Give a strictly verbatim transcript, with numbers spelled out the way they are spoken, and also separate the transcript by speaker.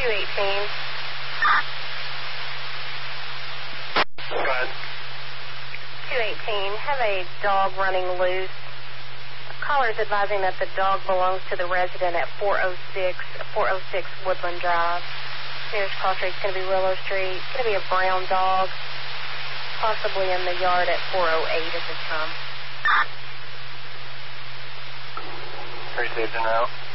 Speaker 1: two eighteen.
Speaker 2: Go ahead.
Speaker 1: two eighteen, have a dog running loose. Caller's advising that the dog belongs to the resident at four oh six Woodland Drive. Nearest cross street's going to be Willow Street. It's going to be a brown dog, possibly in the yard at four oh eight at this time.
Speaker 2: Received and out.